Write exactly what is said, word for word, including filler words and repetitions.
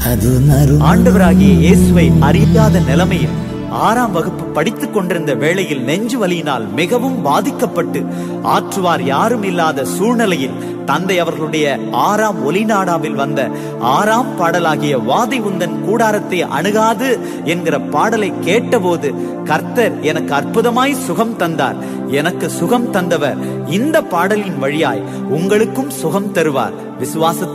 ஆண்டவராகிய இயேசுவை அறியாத நிலைமையில் ஆறாம் வகுப்பு படித்துக் கொண்டிருந்த வேளையில் நெஞ்சு வலியினால் மிகவும் பாதிக்கப்பட்டு ஆற்றுவார் யாரும் இல்லாத சூழ்நிலையில் தந்தை அவர்களுடைய ஆறாம் ஒலிநாடாவில் வந்த ஆறாம் பாடலாகிய வாதை உந்தன் கூடாரத்தை அணுகாது என்கிற பாடலை கேட்டபோது கர்த்தர் எனக்கு அற்புதமாய் சுகம் தந்தார். எனக்கு சுகம் தந்தவர் இந்த பாடலின் வழியாய் உங்களுக்கும் சுகம் தருவார். விசுவாசத்தோடு